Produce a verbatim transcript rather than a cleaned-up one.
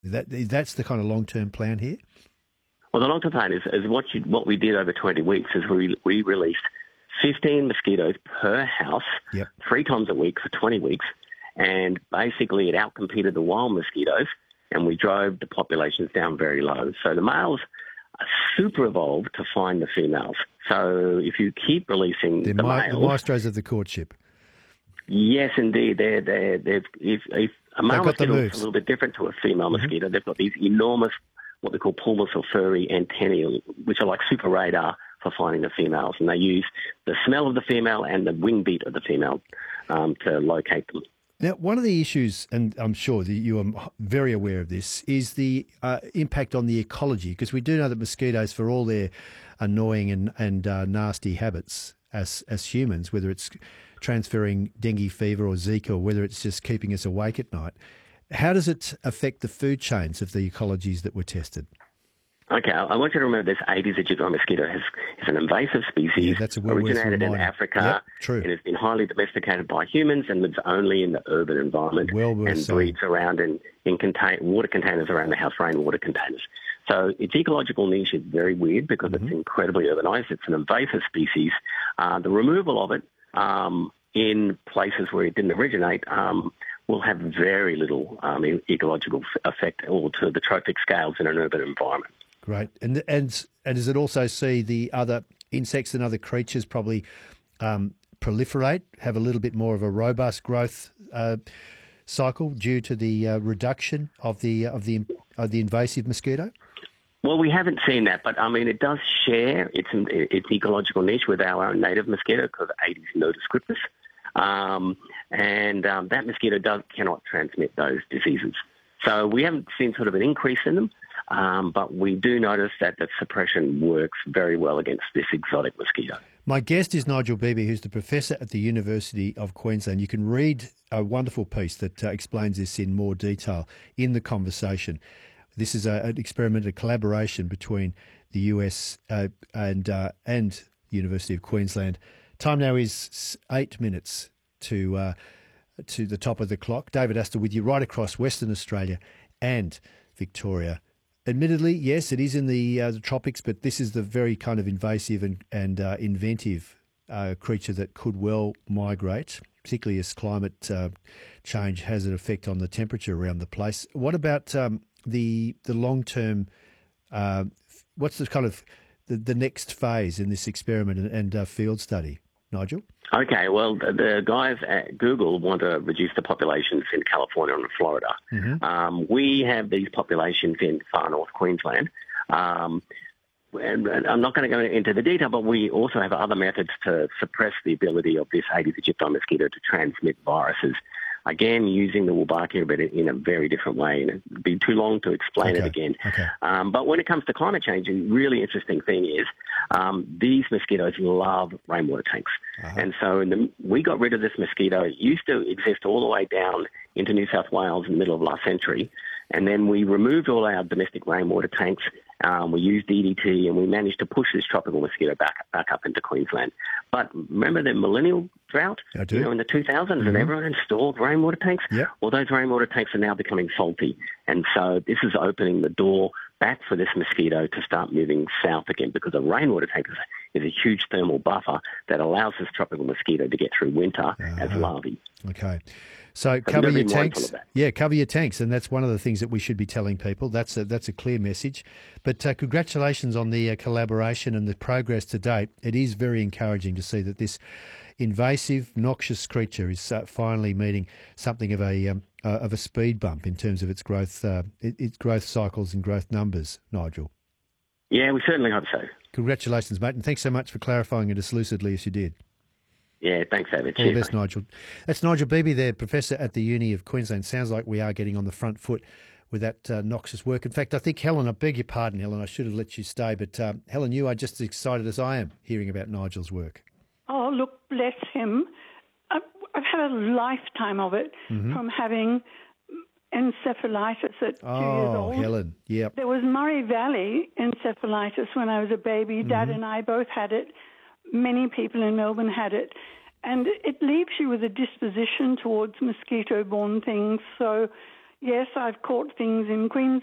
That that's the kind of long term plan here. Well, the long-term plan is, is what, you, what we did over twenty weeks is we, we released fifteen mosquitoes per house, Yep. three times a week for twenty weeks, and basically it outcompeted the wild mosquitoes, and we drove the populations down very low. So the males are super evolved to find the females. So if you keep releasing They're the mi- males... the maestros of the courtship. Yes, indeed. They're, they're, they're, if, if a male got the mosquito is moves. a little bit different to a female Mm-hmm. mosquito. They've got these enormous, what we call pulmous or furry antennae, which are like super radar for finding the females. And they use the smell of the female and the wing beat of the female um, to locate them. Now, one of the issues, and I'm sure that you are very aware of this, is the uh, impact on the ecology, because we do know that mosquitoes, for all their annoying and, and uh, nasty habits as as humans, whether it's transferring dengue fever or Zika, or whether it's just keeping us awake at night, how does it affect the food chains of the ecologies that were tested? Okay, I want you to remember this Aedes aegypti mosquito has, is an invasive species, Yeah, that's a well worth originated in reminding. Africa. Yep, true. It has been highly domesticated by humans and lives only in the urban environment Well worth and saying. breeds around in, in contain, water containers around the house, rainwater containers. So its ecological niche is very weird because Mm-hmm. it's incredibly urbanized. It's an invasive species. Uh, the removal of it um, in places where it didn't originate um, will have very little um, e- ecological effect or to the trophic scales in an urban environment. Great. And and and does it also see the other insects and other creatures probably um, proliferate, have a little bit more of a robust growth uh, cycle due to the uh, reduction of the of the of the invasive mosquito? Well, we haven't seen that, but I mean, it does share its its ecological niche with our own native mosquito because Aedes nodoscriptus, um, and um, that mosquito does cannot transmit those diseases. So we haven't seen sort of an increase in them, um, but we do notice that the suppression works very well against this exotic mosquito. My guest is Nigel Beebe, who's the professor at the University of Queensland. You can read a wonderful piece that uh, explains this in more detail in the conversation. This is a, an experiment, a collaboration between the U S uh, and uh, and the University of Queensland. Time now is eight minutes to uh, to the top of the clock. David Astor with you right across Western Australia and Victoria. Admittedly, yes, it is in the, uh, the tropics, but this is the very kind of invasive and, and uh, inventive uh, creature that could well migrate, particularly as climate uh, change has an effect on the temperature around the place. What about um, the the long term? Uh, what's the kind of the, the next phase in this experiment and, and uh, field study, Nigel? Okay, well, the, the guys at Google want to reduce the populations in California and Florida. Mm-hmm. Um, we have these populations in far north Queensland. Um, and, and I'm not going to go into the detail, but we also have other methods to suppress the ability of this Aedes aegypti mosquito to transmit viruses. Again, using the Wolbachia, but in a very different way. And it'd be too long to explain Okay. it again. Okay. Um, but when it comes to climate change, a really interesting thing is um, these mosquitoes love rainwater tanks. Uh-huh. And so in the, we got rid of this mosquito. It used to exist all the way down into New South Wales in the middle of last century. And then we removed all our domestic rainwater tanks. Um, we used D D T, and we managed to push this tropical mosquito back back up into Queensland. But remember the millennial drought? I do. You know, in the two thousands, Mm-hmm. and everyone installed rainwater tanks? Yep. Well, those rainwater tanks are now becoming faulty. And so this is opening the door back for this mosquito to start moving south again, because a rainwater tank is a, is a huge thermal buffer that allows this tropical mosquito to get through winter as Uh-huh. larvae. Okay. So we've cover gotta your be mindful tanks. of that. Yeah, cover your tanks. And that's one of the things that we should be telling people. That's a, that's a clear message. But uh, congratulations on the uh, collaboration and the progress to date. It is very encouraging to see that this invasive, noxious creature is uh, finally meeting something of a um, uh, of a speed bump in terms of its growth, uh, it, its growth cycles and growth numbers, Nigel. Yeah, we certainly hope so. Congratulations, mate. And thanks so much for clarifying it as lucidly as you did. Yeah, thanks, David. All the Cheers, best, mate. Nigel. That's Nigel Beebe there, Professor at the Uni of Queensland. Sounds like we are getting on the front foot with that uh, noxious work. In fact, I think, Helen, I beg your pardon, Helen, I should have let you stay, but um, Helen, you are just as excited as I am hearing about Nigel's work. Oh, look, bless him. I've, I've had a lifetime of it Mm-hmm. from having encephalitis at two years Oh, old. Helen, yep. There was Murray Valley encephalitis when I was a baby. Dad and I both had it. Many people in Melbourne had it. And it leaves you with a disposition towards mosquito-borne things. So Yes, I've caught things in Queensland.